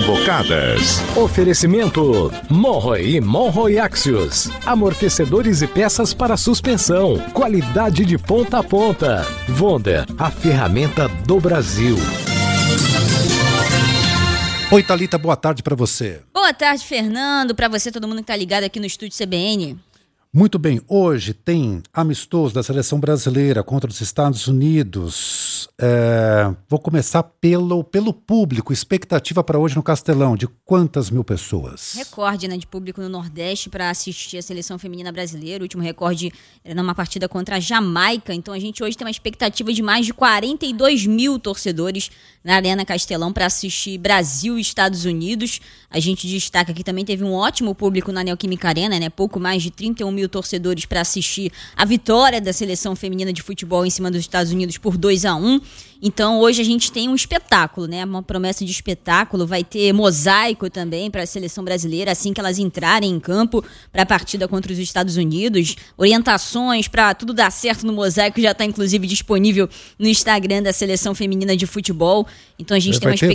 convocadas. Oferecimento Monroe e Monroe Axios. Amortecedores e peças para suspensão. Qualidade de ponta a ponta. Wonder, a ferramenta do Brasil. Oi, Thalita, boa tarde para você. Boa tarde, Fernando. Para você, todo mundo que tá ligado aqui no estúdio CBN. Muito bem, hoje tem amistoso da seleção brasileira contra os Estados Unidos. Vou começar pelo público. Expectativa para hoje no Castelão, de quantas mil pessoas? Recorde, né, de público no Nordeste para assistir a seleção feminina brasileira. O último recorde era numa partida contra a Jamaica. Então a gente hoje tem uma expectativa de mais de 42 mil torcedores na Arena Castelão para assistir Brasil e Estados Unidos. A gente destaca que também teve um ótimo público na Neoquímica Arena, né? Pouco mais de 31 mil torcedores para assistir a vitória da seleção feminina de futebol em cima dos Estados Unidos por 2-1. Então hoje a gente tem um espetáculo, né? Uma promessa de espetáculo. Vai ter mosaico também para a seleção brasileira assim que elas entrarem em campo para a partida contra os Estados Unidos. Orientações para tudo dar certo no mosaico já está inclusive disponível no Instagram da seleção feminina de futebol. Então a gente tem uma expectativa.